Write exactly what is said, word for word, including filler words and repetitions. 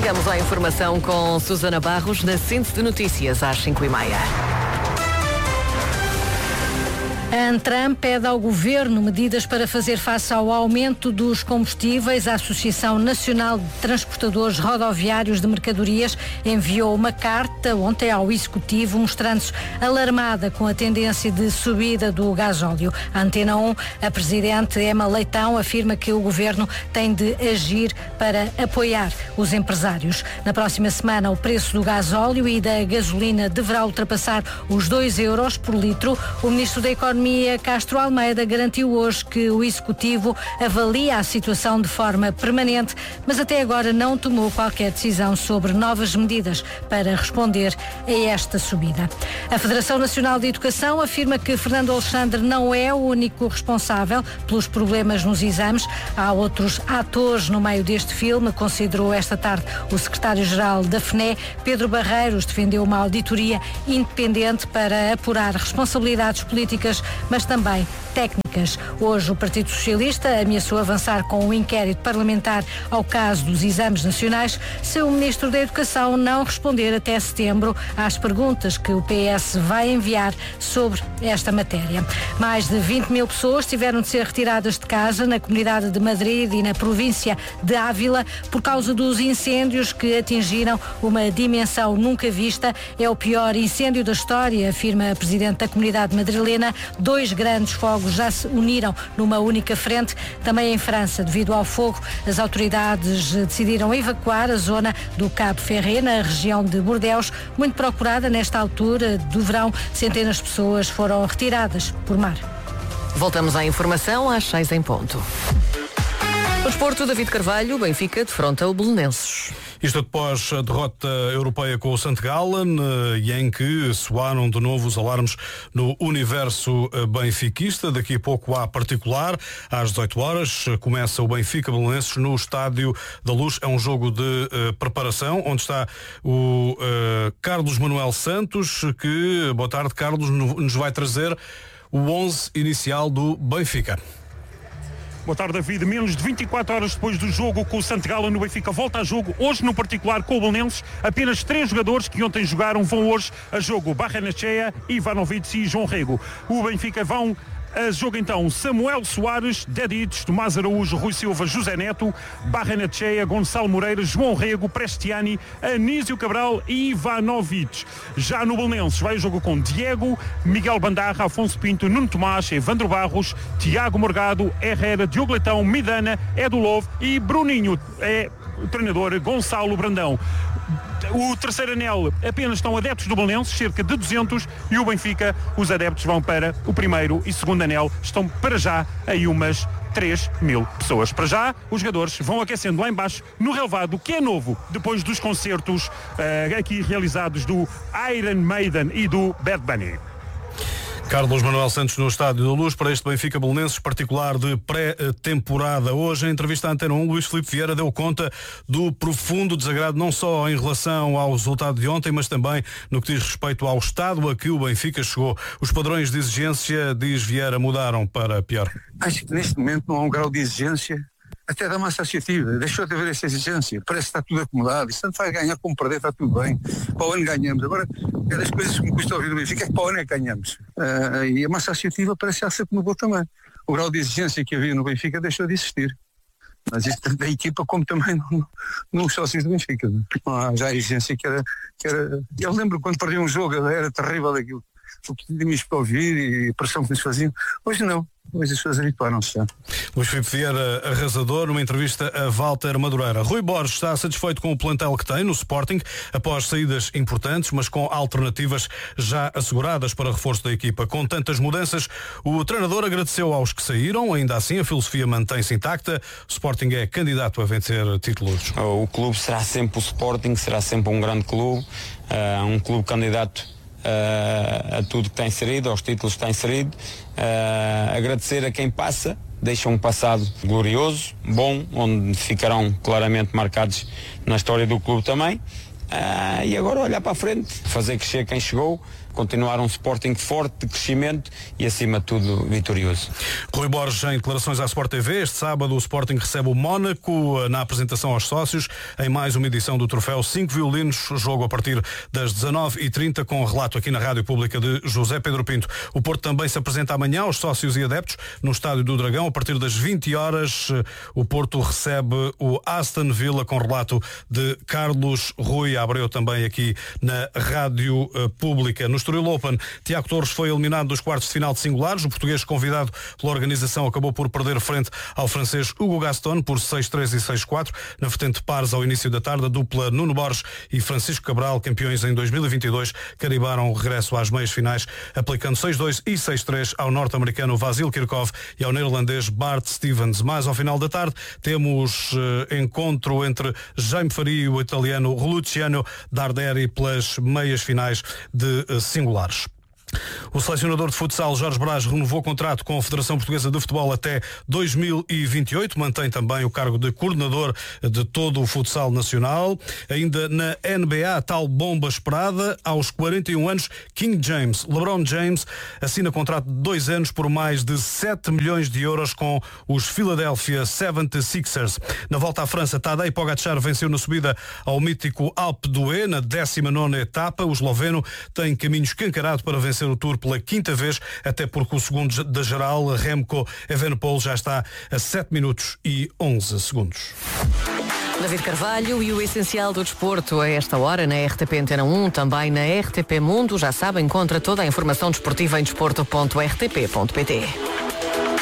Chegamos à informação com Susana Barros na Síntese de Notícias às cinco e meia. A ANTRAM pede ao Governo medidas para fazer face ao aumento dos combustíveis. A Associação Nacional de Transportadores Rodoviários de Mercadorias enviou uma carta ontem ao Executivo mostrando-se alarmada com a tendência de subida do gasóleo. A Antena um, a Presidente Emma Leitão afirma que o Governo tem de agir para apoiar os empresários. Na próxima semana, o preço do gasóleo e da gasolina deverá ultrapassar os dois euros por litro. O Ministro da Economia Castro Almeida garantiu hoje que o Executivo avalia a situação de forma permanente, mas até agora não tomou qualquer decisão sobre novas medidas para responder a esta subida. A Federação Nacional de Educação afirma que Fernando Alexandre não é o único responsável pelos problemas nos exames. Há outros atores no meio deste filme, considerou esta tarde o secretário-geral da F N E. Pedro Barreiros defendeu uma auditoria independente para apurar responsabilidades políticas, mas também técnicas. Hoje o Partido Socialista ameaçou avançar com um inquérito parlamentar ao caso dos exames nacionais se o Ministro da Educação não responder até setembro às perguntas que o P S vai enviar sobre esta matéria. Mais de vinte mil pessoas tiveram de ser retiradas de casa na Comunidade de Madrid e na província de Ávila por causa dos incêndios que atingiram uma dimensão nunca vista. É o pior incêndio da história, afirma a Presidente da Comunidade Madrilena. Dois grandes fogos já se uniram numa única frente. Também em França, devido ao fogo, as autoridades decidiram evacuar a zona do Cabo Ferré, na região de Bordeaux, muito procurada nesta altura do verão. Centenas de pessoas foram retiradas por mar. Voltamos à informação às seis em ponto. No desporto, David Carvalho, Benfica defronta o Belenenses. Isto após a derrota europeia com o Sant Gallen, e em que soaram de novo os alarmes no universo benfiquista. Daqui a pouco há particular, às dezoito horas, começa o Benfica Belenenses no Estádio da Luz. É um jogo de uh, preparação, onde está o uh, Carlos Manuel Santos, que, boa tarde, Carlos, nos vai trazer o onze inicial do Benfica. Boa tarde, David. Menos de vinte e quatro horas depois do jogo com o Sant Gallen, no Benfica volta a jogo, hoje no particular com o Belenenses. Apenas três jogadores que ontem jogaram vão hoje a jogo: Barrenechea, Ivanovic e João Rego. O Benfica vão a jogo então Samuel Soares, Dedic, Tomás Araújo, Rui Silva, José Neto, Barrenechea, Gonçalo Moreira, João Rego, Prestiani, Anísio Cabral e Ivanovic. Já no Belenenses vai o jogo com Diego, Miguel Bandarra, Afonso Pinto, Nuno Tomás, Evandro Barros, Tiago Morgado, Herrera, Diogo Leitão, Midana, Edu Love e Bruninho, é o treinador Gonçalo Brandão. O terceiro anel apenas estão adeptos do Belenenses, cerca de duzentos, e o Benfica, os adeptos vão para o primeiro e segundo anel, estão para já aí umas três mil pessoas. Para já, os jogadores vão aquecendo lá embaixo no relvado, que é novo, depois dos concertos uh, aqui realizados do Iron Maiden e do Bad Bunny. Carlos Manuel Santos no Estádio da Luz para este Benfica Belenenses particular de pré-temporada. Hoje, em entrevista à Antena um, Luís Filipe Vieira deu conta do profundo desagrado, não só em relação ao resultado de ontem, mas também no que diz respeito ao estado a que o Benfica chegou. Os padrões de exigência, diz Vieira, mudaram para pior. Acho que neste momento não há um grau de exigência até da massa associativa. Deixou de haver essa exigência. Parece que está tudo acomodado. E se tanto vai ganhar como perder, está tudo bem. Para o ano ganhamos. Agora, é das coisas que me custa ouvir do Benfica, é que para o ano é que ganhamos. Uh, e a massa associativa parece que já se acomodou também. O grau de exigência que havia no Benfica deixou de existir. Mas isso tanto da equipa como também no, no, nos sócios do Benfica. Não há já a exigência que era, que era... Eu lembro quando perdi um jogo, era terrível aquilo. O que tínhamos para ouvir e a pressão que nos faziam. Hoje não. Hoje as pessoas habituaram-se já. Luís Filipe Vieira, arrasador, numa entrevista a Walter Madureira. Rui Borges está satisfeito com o plantel que tem no Sporting, após saídas importantes, mas com alternativas já asseguradas para reforço da equipa. Com tantas mudanças, o treinador agradeceu aos que saíram. Ainda assim, a filosofia mantém-se intacta. O Sporting é candidato a vencer títulos. O clube será sempre o Sporting, será sempre um grande clube, uh, um clube candidato Uh, a tudo que está inserido, aos títulos que está inserido. Uh, agradecer a quem passa, deixa um passado glorioso, bom, onde ficarão claramente marcados na história do clube também. Uh, e agora olhar para a frente, fazer crescer quem chegou, continuar um Sporting forte, de crescimento e acima de tudo vitorioso. Rui Borges em declarações à Sport T V. Este sábado o Sporting recebe o Mónaco na apresentação aos sócios em mais uma edição do troféu Cinco Violinos, jogo a partir das dezanove e trinta com relato aqui na Rádio Pública de José Pedro Pinto. O Porto também se apresenta amanhã aos sócios e adeptos no Estádio do Dragão. A partir das vinte horas o Porto recebe o Aston Villa com relato de Carlos Rui Abreu, também aqui na Rádio Pública. No Estoril Open, Tiago Torres foi eliminado dos quartos de final de singulares. O português convidado pela organização acabou por perder frente ao francês Hugo Gaston por seis três e seis quatro. Na vertente pares, ao início da tarde, a dupla Nuno Borges e Francisco Cabral, campeões em dois mil e vinte e dois, carimbaram o regresso às meias finais, aplicando seis dois e seis três ao norte-americano Vasil Kirkov e ao neerlandês Bart Stevens. Mais ao final da tarde, temos uh, encontro entre Jaime Faria e o italiano Luciano Darderi pelas meias finais de uh, singulares. O selecionador de futsal Jorge Brás renovou o contrato com a Federação Portuguesa de Futebol até dois mil e vinte e oito, mantém também o cargo de coordenador de todo o futsal nacional. Ainda na N B A, tal bomba esperada, aos quarenta e um anos, King James, LeBron James, assina contrato de dois anos por mais de sete milhões de euros com os Philadelphia setenta e seis ers. Na volta à França, Tadej Pogacar venceu na subida ao mítico Alpe d'Huez, na décima nona etapa. O esloveno tem caminho escancarado para vencer o Tour pela quinta vez, até porque o segundo da geral, Remco Evenepoel, já está a sete minutos e onze segundos. David Carvalho e o essencial do desporto a esta hora na R T P Antena um, também na R T P Mundo. Já sabe, encontra toda a informação desportiva em desporto ponto r t p ponto p t.